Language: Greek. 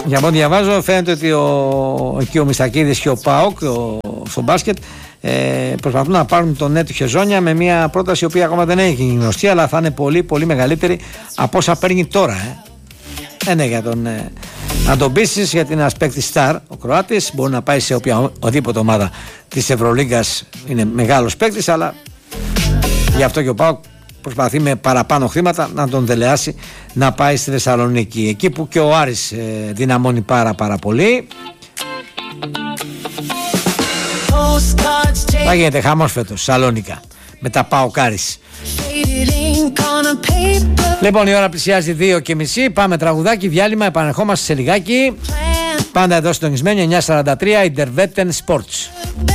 Για ό,τι διαβάζω, φαίνεται ότι εκεί ο Μιστακίδης και ο ΠΑΟΚ στο μπάσκετ προσπαθούν να πάρουν τον Νέτου Χεζόνια με μια πρόταση η οποία ακόμα δεν έχει γίνει γνωστή, αλλά θα είναι πολύ πολύ μεγαλύτερη από όσα παίρνει τώρα. Ναι, για να τον πείσεις, γιατί είναι ένας παίκτης στάρ ο Κροάτης, μπορεί να πάει σε οποιαδήποτε ομάδα της Ευρωλίγκας, είναι μεγάλος παίκτης, αλλά γι' αυτό και ο ΠΑΟΚ προσπαθεί με παραπάνω χρήματα να τον δελεάσει να πάει στη Θεσσαλονίκη, εκεί που και ο Άρης δυναμώνει πάρα πολύ. Θα γίνεται χαμός φέτος Σαλόνικα με τα ΠΑΟΚ Άρης. Λοιπόν, η ώρα πλησιάζει 2:30. Πάμε τραγουδάκι, διάλειμμα, επανερχόμαστε σε λιγάκι. Πάντα εδώ συντονισμένοι 9:43 Intervetten Sports.